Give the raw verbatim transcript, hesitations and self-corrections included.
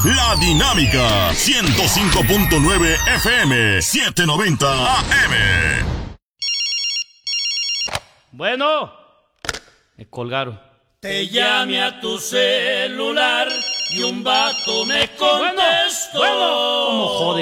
La Dinámica ciento cinco punto nueve F M, setecientos noventa A M. Bueno, me colgaron. Te llamé a tu celular y un vato me contestó. Bueno, bueno, ¿cómo jode?